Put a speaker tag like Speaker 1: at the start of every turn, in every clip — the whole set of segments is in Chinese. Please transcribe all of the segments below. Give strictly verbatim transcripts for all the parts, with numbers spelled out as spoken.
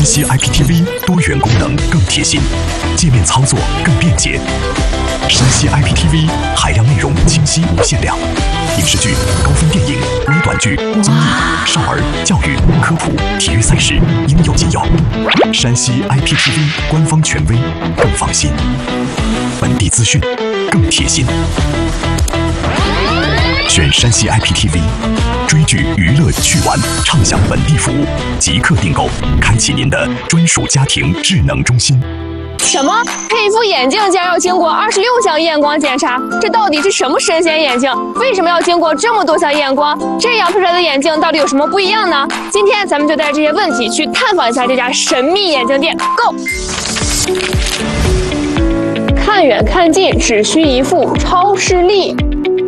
Speaker 1: 西 I P T V 多元功能更贴心，界面操作更便捷。山西 I P T V 海量内容清晰无限量，影视剧、高分电影、微短剧、综艺、少儿、教育、科普、体育赛事应有尽有。山西 I P T V 官方权威，更放心；本地资讯更贴心。选山西 I P T V， 追剧、娱乐、趣玩，畅享本地服务，即刻订购，开启您的专属家庭智能中心。
Speaker 2: 什么？配一副眼镜竟然要经过二十六项验光检查？这到底是什么神仙眼镜？为什么要经过这么多项验光？这样配出来的眼镜到底有什么不一样呢？今天咱们就带着这些问题去探访一下这家神秘眼镜店。Go！ 看远看近只需一副超视力。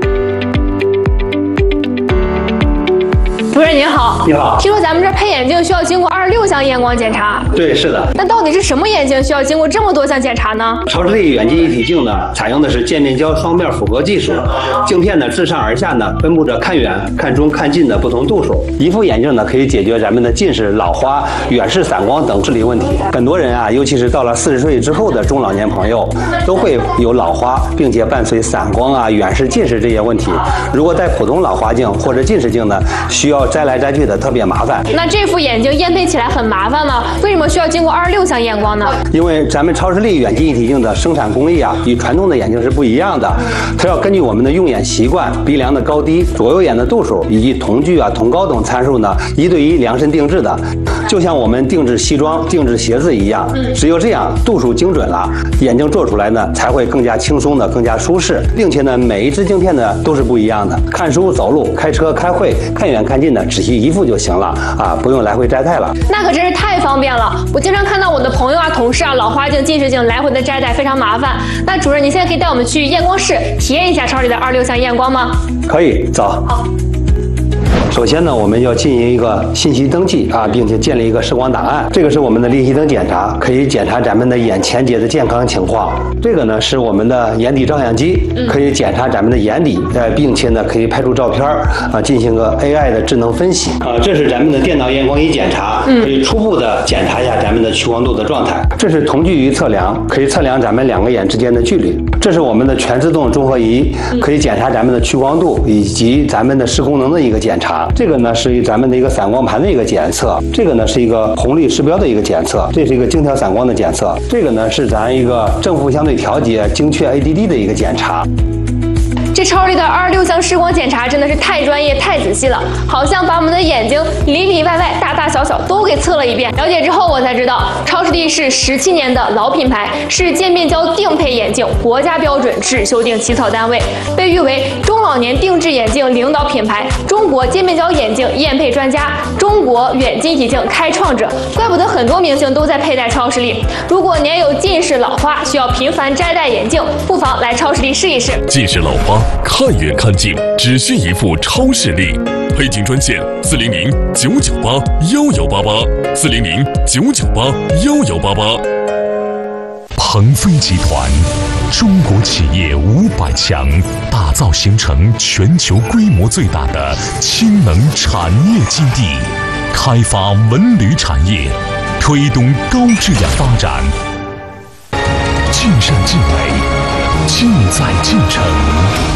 Speaker 2: 主任您好，
Speaker 3: 你好。
Speaker 2: 听说咱们这配眼镜需要经过二十六项验光检查。
Speaker 3: 对，是的。
Speaker 2: 那到底是什么眼镜需要经过这么多项检查呢？
Speaker 3: 超视力远近一体镜呢，采用的是渐面胶双面复合技术，镜片呢自上而下呢分布着看远、看中、看近的不同度数。一副眼镜呢可以解决咱们的近视、老花、远视、散光等视力问题。很多人啊，尤其是到了四十岁之后的中老年朋友，都会有老花，并且伴随散光啊、远视、近视这些问题。如果戴普通老花镜或者近视镜呢，需要摘来摘去的特别麻烦。
Speaker 2: 那这副眼镜验配起来很麻烦吗？为什么需要经过二十六项验光呢？
Speaker 3: 因为咱们超视力远近一体镜的生产工艺啊，与传统的眼镜是不一样的。它要根据我们的用眼习惯、鼻梁的高低、左右眼的度数以及瞳距啊、瞳高等参数呢，一对一量身定制的。就像我们定制西装、定制鞋子一样，只有这样度数精准了，眼镜做出来呢才会更加轻松的、更加舒适，并且呢每一只镜片呢都是不一样的。看书、走路、开车、开会，看远看近呢只需一副就行了啊，不用来回摘戴了。
Speaker 2: 那可真是太方便了！我经常看到我的朋友啊、同事啊，老花镜、近视镜来回的摘戴，非常麻烦。那主任，你现在可以带我们去验光室体验一下超视力的二十六项验光吗？
Speaker 3: 可以，走。
Speaker 2: 好。
Speaker 3: 首先呢，我们要进行一个信息登记啊，并且建立一个视光档案。这个是我们的立体灯检查，可以检查咱们的眼前节的健康情况。这个呢是我们的眼底照相机，可以检查咱们的眼底，呃，并且呢可以拍出照片啊，进行个 A I 的智能分析啊。这是咱们的电脑验光仪检查，可以初步的检查一下咱们的屈光度的状态。这是瞳距仪测量，可以测量咱们两个眼之间的距离。这是我们的全自动综合仪，可以检查咱们的屈光度以及咱们的视功能的一个检查。这个呢是咱们的一个散光盘的一个检测，这个呢是一个红绿时标的一个检测，这是一个晶条散光的检测，这个呢是咱一个正负相对调节精确 A D D 的一个检查。
Speaker 2: 这超视力的二十六项视光检查真的是太专业、太仔细了，好像把我们的眼睛里里外外、大大小小都给测了一遍。了解之后，我才知道超视力是十七年的老品牌，是渐面胶定配眼镜国家标准质修订起草单位，被誉为中老年定制眼镜领导品牌、中国渐面胶眼镜验配专家、中国远近体镜开创者。怪不得很多明星都在佩戴超视力。如果您有近视、老花，需要频繁摘戴眼镜，不妨来超视力试一试。
Speaker 1: 近视、老花，看远看近只需一副超视力，配镜专线四零零九九八幺幺八八，四零零九九八幺幺八八。鹏飞集团，中国企业五百强，打造形成全球规模最大的氢能产业基地，开发文旅产业，推动高质量发展。尽善尽美，尽在进城。